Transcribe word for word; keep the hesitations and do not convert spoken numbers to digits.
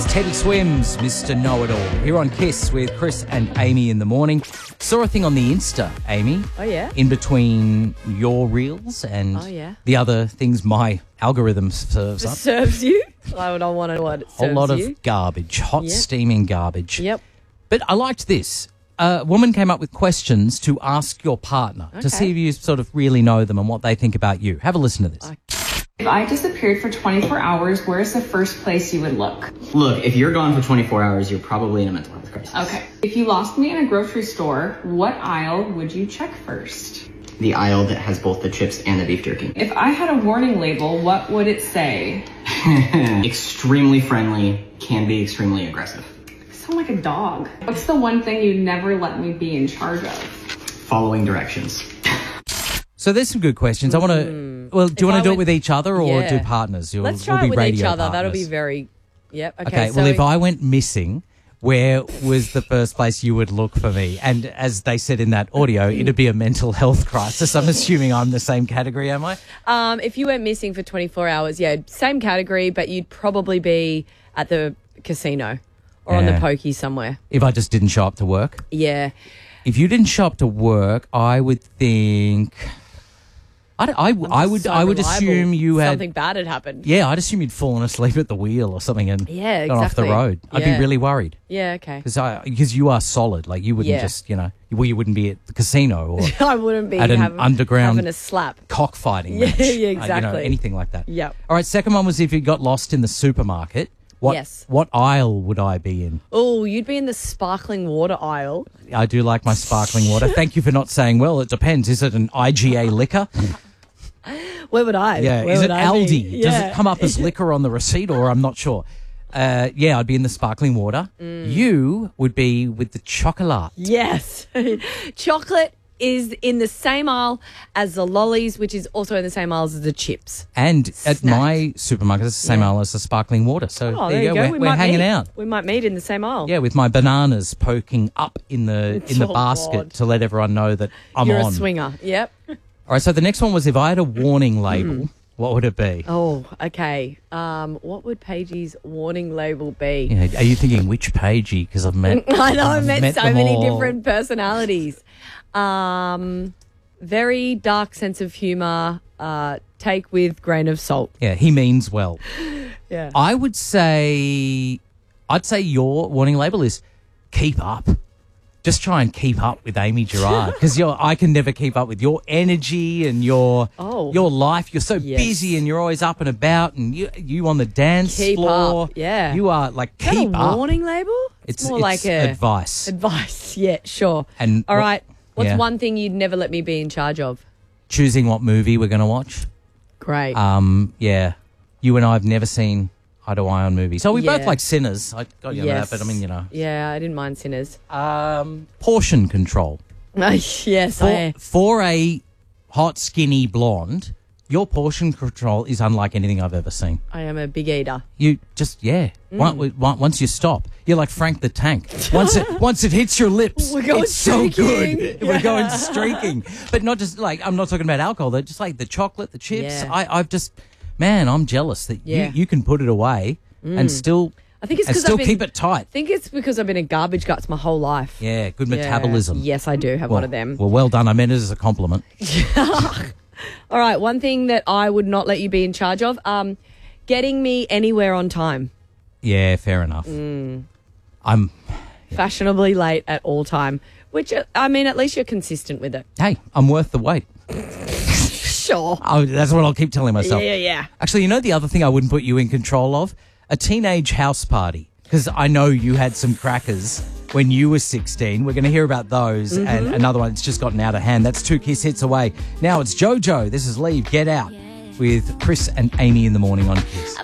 is Teddy Swims, Mister Know-It-All, here on Kiss with Chris and Amy in the morning. Saw a thing on the Insta, Amy. Oh, yeah? In between your reels and oh, yeah. the other things my algorithm serves up. Serves you? I don't want to know what it serves A lot you. of garbage, hot Yep. steaming garbage. Yep. But I liked this. A woman came up with questions to ask your partner Okay. to see if you sort of really know them and what they think about you. Have a listen to this. Okay. If I disappeared for twenty-four hours, where's the first place you would look? Look, if you're gone for twenty-four hours, you're probably in a mental health crisis. Okay. If you lost me in a grocery store, what aisle would you check first? The aisle that has both the chips and the beef jerky. If I had a warning label, what would it say? Extremely friendly, can be extremely aggressive. You sound like a dog. What's the one thing you'd never let me be in charge of? Following directions. So there's some good questions. I want to. Well, do you If want I to do it went- with each other or Yeah. do partners? You'll, Let's we'll try be it with each radio other. That'll be partners. very... Yep. Okay, Okay. so well, if I went missing, where was the first place you would look for me? And as they said in that audio, it'd be a mental health crisis. I'm assuming I'm the same category, am I? Um, if you went missing for twenty-four hours, yeah, same category, but you'd probably be at the casino or on the Yeah. pokey somewhere. If I just didn't show up to work. Yeah. If you didn't show up to work, I would think. I, I, I'm I just would so I would reliable. assume you had. Something bad had happened. Yeah, I'd assume you'd fallen asleep at the wheel or something and Yeah, gone off the exactly. road. I'd Yeah. be really worried Yeah, okay. because because you are solid. Like you wouldn't Yeah. just you know well you wouldn't be at the casino or I wouldn't be At an having, underground- having a slap. cockfighting Yeah, match. yeah, uh, you know, exactly. anything like that. Yep. All right. Second one was if you got lost in the supermarket. What Yes. what aisle would I be in? Oh, you'd be in the sparkling water aisle. I do like my sparkling water. Thank you for not saying. Well, it depends. Is it an I G A liquor? Where would I? Yeah, Where is would it I Aldi? be? Does Yeah. it come up as liquor on the receipt or I'm not sure? Uh, yeah, I'd be in the sparkling water. Mm. You would be with the chocolate. Yes. Chocolate is in the same aisle as the lollies, which is also in the same aisle as the chips. And at Snacks. my supermarket, it's the same Yeah. aisle as the sparkling water. So Oh, there you go. We're, We we're might hanging meet. out. We might meet in the same aisle. Yeah, with my bananas poking up in the in the Oh, basket God. to let everyone know that I'm You're on. a swinger. Yep. All right, so the next one was if I had a warning label, what would it be? Oh, okay. Um, what would Paige's warning label be? Yeah, are you thinking which pagey? Because I've met. I know I've I've met, so them many all. different personalities. Um, very dark sense of humour. Uh, take with grain of salt. Yeah, he means well. Yeah. I would say, I'd say your warning label is keep up. Just try and keep up with Amy Gerard because you're. I can never keep up with your energy and your Oh. your life. You're so Yes. busy and you're always up and about and you you on the dance Keep floor. up, yeah. you are like Is that keep a up. warning label? It's more it's like a advice. advice. Yeah, sure. And all what- right. What's yeah. one thing you'd never let me be in charge of? Choosing what movie we're going to watch. Great. Um, yeah, you and I have never seen eye to eye on movies. So we both Yeah. like Sinners. I got you yes. that, but I mean, you know, Yeah, I didn't mind Sinners. um, portion control. yes, For, I. for a hot, skinny blonde, your portion control is unlike anything I've ever seen. I am a big eater. You just, yeah. Mm. Once, once once you stop, you're like Frank the Tank. Once it once it hits your lips, We're going it's so streaking. good. We're going streaking. But not just like, I'm not talking about alcohol, though, just like the chocolate, the chips. Yeah. I, I've just, man, I'm jealous that Yeah. you, you can put it away and still, I think it's and because still I've been, keep it tight. I think it's because I've been in garbage guts my whole life. Yeah, good Yeah. metabolism. Yes, I do have Well, one of them. Well, well done. I meant it as a compliment. All right, one thing that I would not let you be in charge of, um, getting me anywhere on time. Yeah, fair enough. Mm. I'm, Fashionably late at all time, which, uh, I mean, at least you're consistent with it. hey, I'm worth the wait. Sure. Oh, that's what I'll keep telling myself. Yeah, yeah. Actually, you know the other thing I wouldn't put you in control of? A teenage house party. Because I know you had some crackers when you were sixteen. We're going to hear about those. Mm-hmm. And another one that's just gotten out of hand. That's two Kiss hits away. Now it's JoJo. This is Leave, Get Out with Chris and Amy in the morning on Kiss.